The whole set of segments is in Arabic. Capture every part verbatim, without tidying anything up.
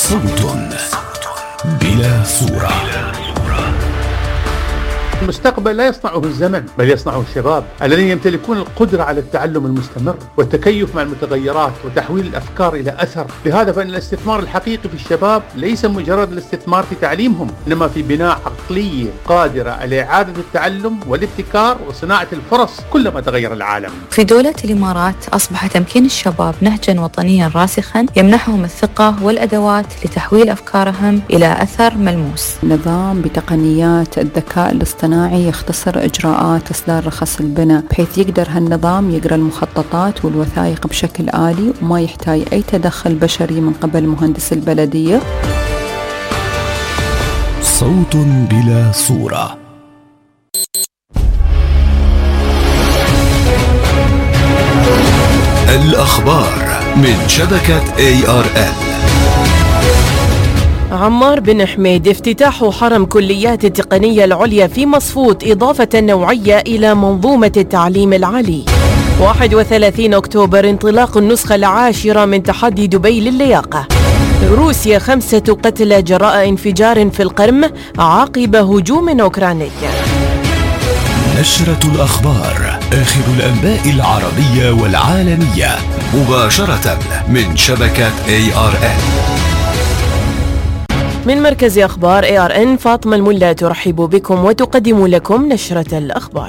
صوت بلا صورة. المستقبل لا يصنعه الزمن بل يصنعه الشباب الذين يمتلكون القدرة على التعلم المستمر والتكيف مع المتغيرات وتحويل الأفكار إلى أثر. لهذا فإن الاستثمار الحقيقي في الشباب ليس مجرد الاستثمار في تعليمهم، إنما في بناء عقلية قادرة على إعادة التعلم والابتكار وصناعة الفرص كلما تغير العالم. في دولة الإمارات أصبح تمكين الشباب نهجا وطنيا راسخا يمنحهم الثقة والأدوات لتحويل أفكارهم إلى أثر ملموس. نظام بتقنيات الذكاء الاصطناعي يختصر إجراءات إصدار رخص البناء، بحيث يقدر هالنظام يقرأ المخططات والوثائق بشكل آلي وما يحتاج أي تدخل بشري من قبل مهندس البلدية. صوت بلا صورة. الأخبار من شبكة إيه آر إل. عمار بن حميد: افتتاح حرم كليات التقنية العليا في مصفوت إضافة نوعية إلى منظومة التعليم العالي. واحد وثلاثين أكتوبر: انطلاق النسخة العاشرة من تحدي دبي للياقة. روسيا: خمسة قتلى جراء انفجار في القرم عقب هجوم أوكراني. نشرة الأخبار، آخر الأنباء العربية والعالمية مباشرة من شبكة إيه آر إن. من مركز أخبار إيه آر إن، فاطمة الملا ترحب بكم وتقدم لكم نشرة الأخبار.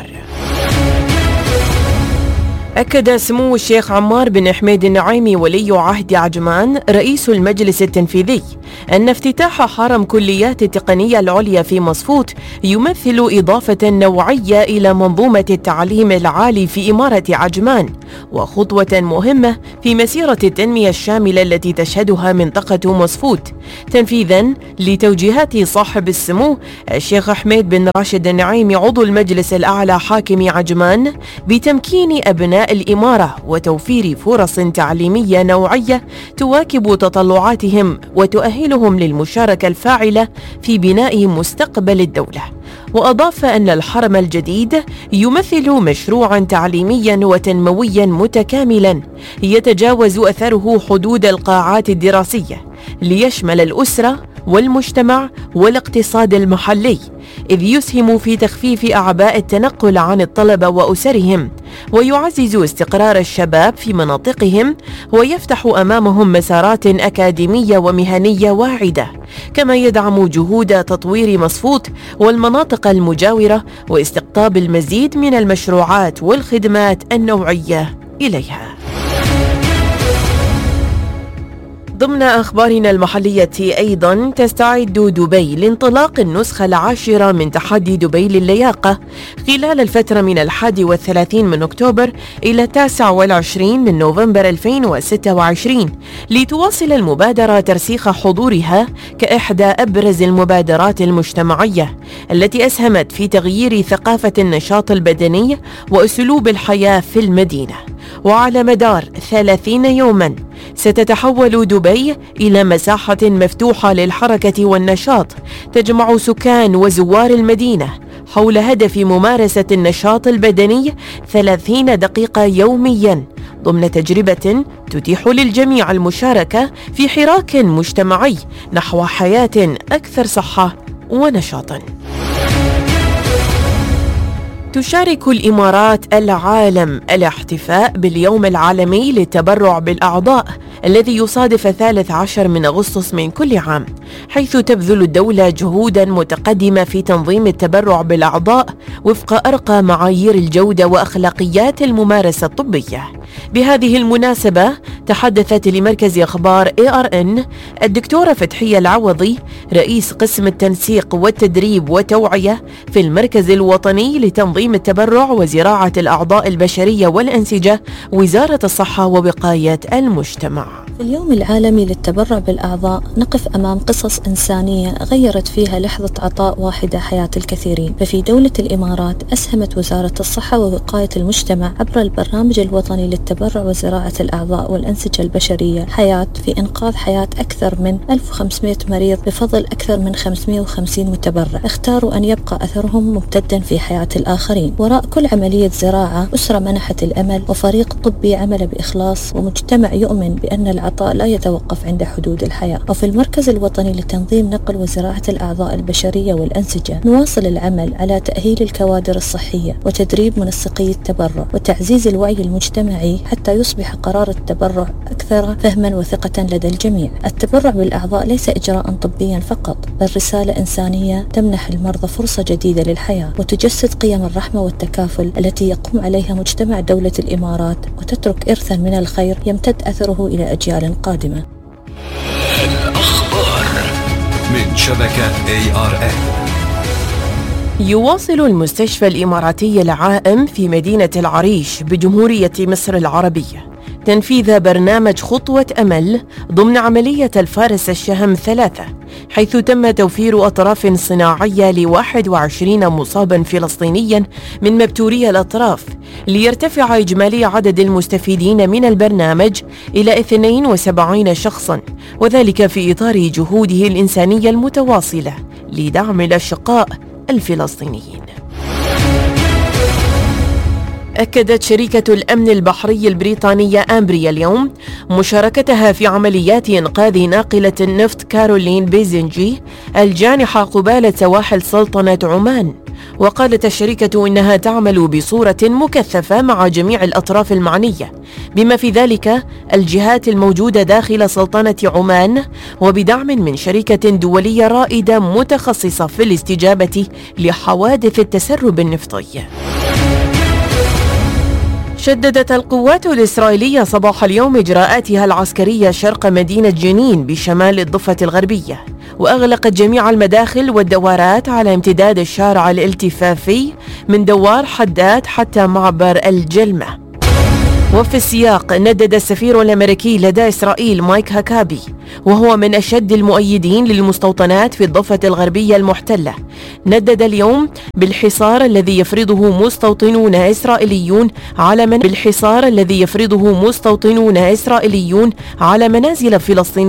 أكد سمو الشيخ عمار بن حميد النعيمي ولي عهد عجمان رئيس المجلس التنفيذي أن افتتاح حرم كليات التقنية العليا في مصفوت يمثل إضافة نوعية إلى منظومة التعليم العالي في إمارة عجمان، وخطوة مهمة في مسيرة التنمية الشاملة التي تشهدها منطقة مصفوت، تنفيذا لتوجيهات صاحب السمو الشيخ حميد بن راشد النعيمي عضو المجلس الأعلى حاكم عجمان بتمكين أبناء الإمارة وتوفير فرص تعليمية نوعية تواكب تطلعاتهم وتؤهلهم للمشاركة الفاعلة في بناء مستقبل الدولة. وأضاف أن الحرم الجديد يمثل مشروعا تعليميا وتنمويا متكاملا يتجاوز أثره حدود القاعات الدراسية ليشمل الأسرة والمجتمع والاقتصاد المحلي، إذ يسهم في تخفيف أعباء التنقل عن الطلبة وأسرهم، ويعزز استقرار الشباب في مناطقهم، ويفتح أمامهم مسارات أكاديمية ومهنية واعدة، كما يدعم جهود تطوير مصفوت والمناطق المجاورة واستقطاب المزيد من المشروعات والخدمات النوعية إليها. ضمن أخبارنا المحلية أيضا، تستعد دبي لانطلاق النسخة العاشرة من تحدي دبي للياقة خلال الفترة من الحادي والثلاثين من أكتوبر إلى التاسع والعشرين من نوفمبر ألفين وستة وعشرين، لتواصل المبادرة ترسيخ حضورها كإحدى أبرز المبادرات المجتمعية التي أسهمت في تغيير ثقافة النشاط البدني وأسلوب الحياة في المدينة. وعلى مدار ثلاثين يوما ستتحول دبي إلى مساحة مفتوحة للحركة والنشاط تجمع سكان وزوار المدينة حول هدف ممارسة النشاط البدني ثلاثين دقيقة يوميا، ضمن تجربة تتيح للجميع المشاركة في حراك مجتمعي نحو حياة أكثر صحة ونشاطا. تشارك الإمارات العالم الاحتفاء باليوم العالمي للتبرع بالأعضاء الذي يصادف الثالث عشر من أغسطس من كل عام، حيث تبذل الدولة جهودا متقدمة في تنظيم التبرع بالأعضاء وفق أرقى معايير الجودة وأخلاقيات الممارسة الطبية. بهذه المناسبة تحدثت لمركز أخبار إيه آر إن الدكتورة فتحية العوضي رئيس قسم التنسيق والتدريب والتوعية في المركز الوطني لتنظيم التبرع وزراعة الأعضاء البشرية والأنسجة، وزارة الصحة ووقاية المجتمع. في اليوم العالمي للتبرع بالأعضاء نقف أمام قصص إنسانية غيرت فيها لحظة عطاء واحدة حياة الكثيرين. ففي دولة الإمارات أسهمت وزارة الصحة ووقاية المجتمع عبر البرنامج الوطني للتبرع التبرع وزراعة الأعضاء والأنسجة البشرية حياة في إنقاذ حياة أكثر من ألف وخمسمائة مريض بفضل أكثر من خمسمائة وخمسين متبرع اختاروا أن يبقى أثرهم ممتدا في حياة الآخرين. وراء كل عملية زراعة أسرة منحت الأمل، وفريق طبي عمل بإخلاص، ومجتمع يؤمن بأن العطاء لا يتوقف عند حدود الحياة. وفي المركز الوطني لتنظيم نقل وزراعة الأعضاء البشرية والأنسجة نواصل العمل على تأهيل الكوادر الصحية وتدريب منسقي التبرع وتعزيز الوعي المجتمعي حتى يصبح قرار التبرع أكثر فهما وثقة لدى الجميع. التبرع بالأعضاء ليس إجراء طبيا فقط، بل رسالة إنسانية تمنح المرضى فرصة جديدة للحياة وتجسد قيم الرحمة والتكافل التي يقوم عليها مجتمع دولة الإمارات، وتترك إرثا من الخير يمتد أثره إلى أجيال قادمة. الأخبار من شبكة إيه آر إن. يواصل المستشفى الإماراتي العائم في مدينة العريش بجمهورية مصر العربية تنفيذ برنامج خطوة أمل ضمن عملية الفارس الشهم ثلاثة، حيث تم توفير أطراف صناعية لواحد وعشرين مصابا فلسطينيا من مبتوري الأطراف، ليرتفع إجمالي عدد المستفيدين من البرنامج إلى اثنين وسبعين شخصا، وذلك في إطار جهوده الإنسانية المتواصلة لدعم الأشقاء الفلسطينيين. أكدت شركة الأمن البحري البريطانية أمبريا اليوم مشاركتها في عمليات إنقاذ ناقلة النفط كارولين بيزنجي الجانحة قبالة سواحل سلطنة عمان. وقالت الشركة إنها تعمل بصورة مكثفة مع جميع الأطراف المعنية، بما في ذلك الجهات الموجودة داخل سلطنة عمان، وبدعم من شركة دولية رائدة متخصصة في الاستجابة لحوادث التسرب النفطي. شددت القوات الإسرائيلية صباح اليوم إجراءاتها العسكرية شرق مدينة جنين بشمال الضفة الغربية، وأغلقت جميع المداخل والدوارات على امتداد الشارع الالتفافي من دوار حداد حتى معبر الجلمة. وفي السياق ندد السفير الأمريكي لدى إسرائيل مايك هاكابي، وهو من أشد المؤيدين للمستوطنات في الضفة الغربية المحتلة، ندد اليوم بالحصار الذي يفرضه مستوطنون إسرائيليون على من بالحصار الذي يفرضه مستوطنون إسرائيليون على منازل فلسطينيين